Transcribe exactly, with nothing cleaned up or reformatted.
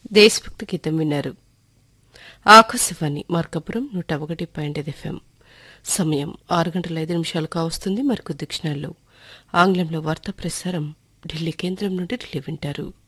దేశభక్తి గీతం విన్నారు. ఆకాశవాణి మార్కాపురం నూట ఒకటి పాయింట్ ఐదు ఎఫ్ఎం. సమయం ఆరు గంటల ఐదు నిమిషాలు కావస్తుంది. మరికొద్ది క్షణాల్లో ఆంగ్లంలో వార్తా ప్రసారం ఢిల్లీ కేంద్రం నుండి ఢిల్లీ వింటారు.